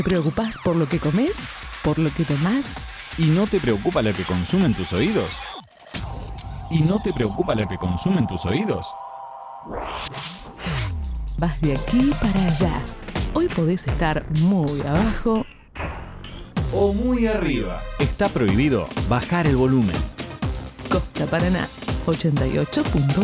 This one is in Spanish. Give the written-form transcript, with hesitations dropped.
¿Te preocupás por lo que comes? ¿Por lo que tomás? ¿Y no te preocupa lo que consumen tus oídos? ¿Y no te preocupa lo que consumen tus oídos? Vas de aquí para allá. Hoy podés estar muy abajo O muy arriba. Está prohibido bajar el volumen. Costa Paraná 88.1